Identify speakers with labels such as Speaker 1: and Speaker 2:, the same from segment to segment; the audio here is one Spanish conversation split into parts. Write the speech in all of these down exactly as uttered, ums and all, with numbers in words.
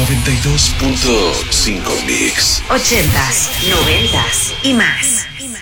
Speaker 1: noventa y dos punto cinco Mix.
Speaker 2: Ochentas, noventas y más.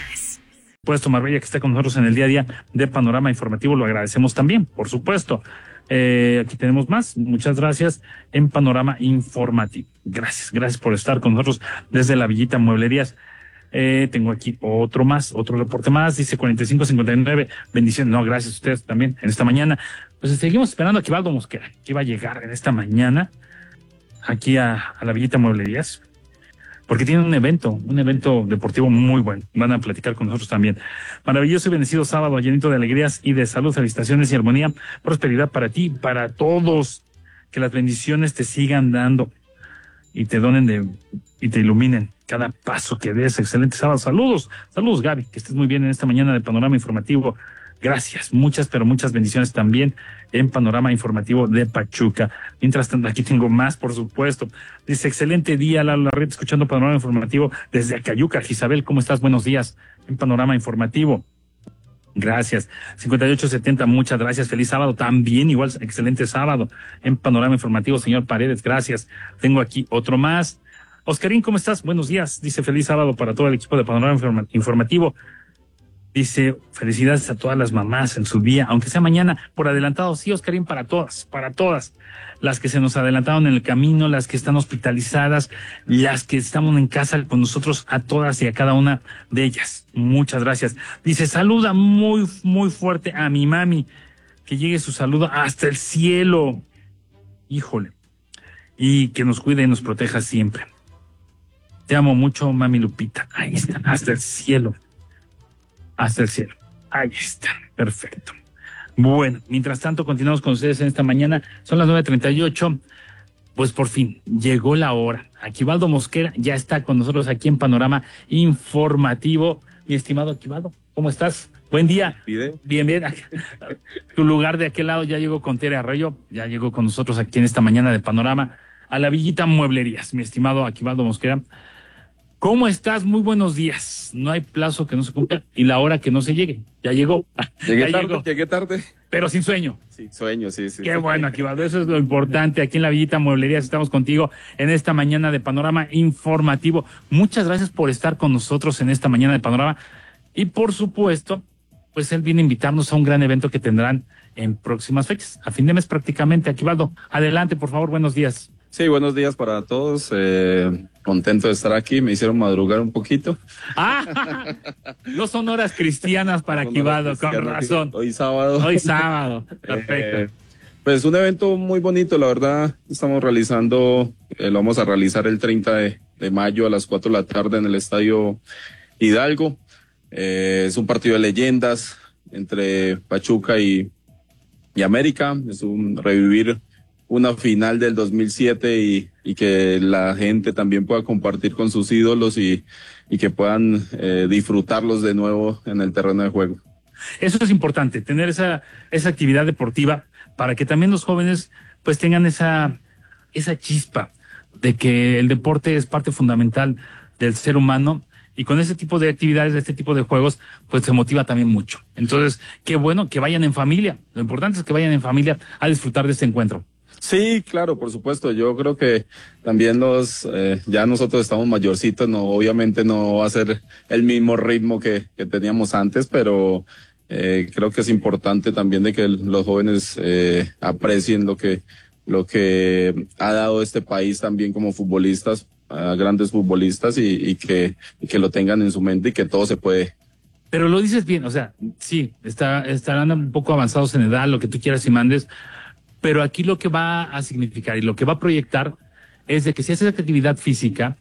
Speaker 3: Puesto Marbella, que está con nosotros en el día a día de Panorama Informativo, lo agradecemos también, por supuesto. Eh, aquí tenemos más, muchas gracias en Panorama Informativo. Gracias, gracias por estar con nosotros desde la Villita Mueblerías. Eh, tengo aquí otro más, otro reporte más, dice cuarenta y cinco cincuenta y nueve, bendiciones, no, gracias a ustedes también en esta mañana. Pues seguimos esperando a Aquivaldo Mosquera, que iba a llegar en esta mañana aquí a, a la Villita Mueblerías, porque tiene un evento, un evento deportivo muy bueno. Van a platicar con nosotros también. Maravilloso y bendecido sábado, llenito de alegrías y de salud, felicitaciones y armonía, prosperidad para ti, para todos. Que las bendiciones te sigan dando y te donen de, y te iluminen cada paso que des. Excelente sábado. Saludos, saludos Gaby, que estés muy bien en esta mañana de Panorama Informativo. Gracias, muchas, pero muchas bendiciones también en Panorama Informativo de Pachuca. Mientras tanto, aquí tengo más, por supuesto. Dice, excelente día, Lalo Larreta, escuchando Panorama Informativo desde Acayuca. Isabel, ¿cómo estás? Buenos días en Panorama Informativo. Gracias. cincuenta y ocho setenta, muchas gracias. Feliz sábado también, igual, excelente sábado en Panorama Informativo, señor Paredes, gracias. Tengo aquí otro más. Oscarín, ¿cómo estás? Buenos días. Dice, feliz sábado para todo el equipo de Panorama Informa- Informativo. Dice, felicidades a todas las mamás en su día, aunque sea mañana, por adelantado. Sí, Oscarín, para todas, para todas. Las que se nos adelantaron en el camino, las que están hospitalizadas, las que estamos en casa con nosotros, a todas y a cada una de ellas. Muchas gracias. Dice, saluda muy, muy fuerte a mi mami, que llegue su saludo hasta el cielo. Híjole. Y que nos cuide y nos proteja siempre. Te amo mucho, mami Lupita. Ahí está, hasta el cielo. Hasta el cielo. Ahí está. Perfecto. Bueno, mientras tanto, continuamos con ustedes en esta mañana. Son las nueve treinta y ocho. Pues por fin, llegó la hora. Aquivaldo Mosquera ya está con nosotros aquí en Panorama Informativo. Mi estimado Aquivaldo, ¿cómo estás? Buen día.
Speaker 4: Bien,
Speaker 3: bien. bien. Tu lugar de aquel lado ya llegó con Tere Arroyo. Ya llegó con nosotros aquí en esta mañana de Panorama a la Villita Mueblerías. Mi estimado Aquivaldo Mosquera. ¿Cómo estás? Muy buenos días. No hay plazo que no se cumpla y la hora que no se llegue. Ya llegó.
Speaker 4: Llegué
Speaker 3: ya
Speaker 4: tarde,
Speaker 3: llegó.
Speaker 4: llegué tarde.
Speaker 3: Pero sin sueño.
Speaker 4: Sí, sueño, sí, sí.
Speaker 3: Qué
Speaker 4: sí.
Speaker 3: bueno, Aquivaldo. Eso es lo importante. Aquí en la Villita Mueblerías estamos contigo en esta mañana de Panorama Informativo. Muchas gracias por estar con nosotros en esta mañana de Panorama. Y por supuesto, pues él viene a invitarnos a un gran evento que tendrán en próximas fechas. A fin de mes prácticamente. Aquivaldo, adelante, por favor. Buenos días.
Speaker 4: Sí, buenos días para todos. Eh, contento de estar aquí. Me hicieron madrugar un poquito.
Speaker 3: Ah, no son horas cristianas para Aquivaldo, con razón.
Speaker 4: Hoy sábado.
Speaker 3: Hoy sábado. Perfecto.
Speaker 4: Eh, pues un evento muy bonito, la verdad. Estamos realizando, eh, lo vamos a realizar el treinta de mayo a las cuatro de la tarde en el Estadio Hidalgo. Eh, es un partido de leyendas entre Pachuca y, y América. Es un revivir una final del dos mil siete y, y que la gente también pueda compartir con sus ídolos y, y que puedan eh, disfrutarlos de nuevo en el terreno de juego.
Speaker 3: Eso es importante, tener esa, esa actividad deportiva para que también los jóvenes pues tengan esa, esa chispa de que el deporte es parte fundamental del ser humano. Y con ese tipo de actividades, este tipo de juegos, pues se motiva también mucho. Entonces, qué bueno que vayan en familia. Lo importante es que vayan en familia a disfrutar de este encuentro.
Speaker 4: Sí, claro, por supuesto. Yo creo que también los, eh, ya nosotros estamos mayorcitos, no, obviamente no va a ser el mismo ritmo que, que teníamos antes, pero eh, creo que es importante también de que los jóvenes eh, aprecien lo que, lo que ha dado este país también como futbolistas, a grandes futbolistas y, y que, y que lo tengan en su mente y que todo se puede.
Speaker 3: Pero lo dices bien, o sea, sí, está, estarán un poco avanzados en edad, lo que tú quieras y mandes. Pero aquí lo que va a significar y lo que va a proyectar es de que si haces actividad física,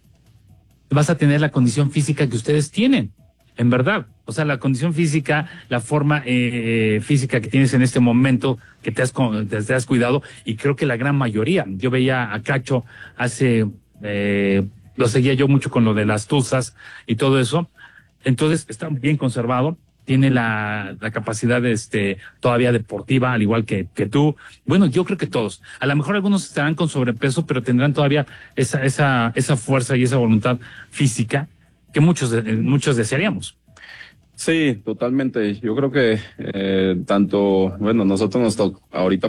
Speaker 3: vas a tener la condición física que ustedes tienen, en verdad. O sea, la condición física, la forma eh, física que tienes en este momento, que te has, te has cuidado, y creo que la gran mayoría. Yo veía a Cacho hace, eh, lo seguía yo mucho con lo de las tuzas y todo eso. Entonces, está bien conservado. Tiene la, la capacidad este, todavía deportiva, al igual que, que tú. Bueno, yo creo que todos. A lo mejor algunos estarán con sobrepeso, pero tendrán todavía esa, esa, esa fuerza y esa voluntad física que muchos, muchos desearíamos.
Speaker 4: Sí, totalmente. Yo creo que eh, tanto, bueno, nosotros nos toca ahorita